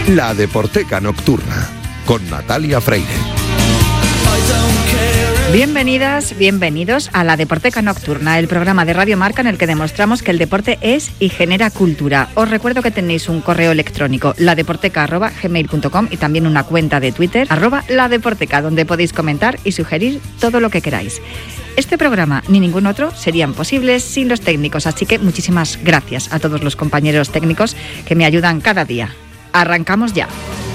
La Deporteca Nocturna, con Natalia Freire. Bienvenidas, bienvenidos a La Deporteca Nocturna, el programa de Radio Marca en el que demostramos que el deporte es y genera cultura. Os recuerdo que tenéis un correo electrónico, ladeporteca@gmail.com, y también una cuenta de Twitter, @ladeporteca, donde podéis comentar y sugerir todo lo que queráis. Este programa ni ningún otro serían posibles sin los técnicos, así que muchísimas gracias a todos los compañeros técnicos que me ayudan cada día. Arrancamos ya.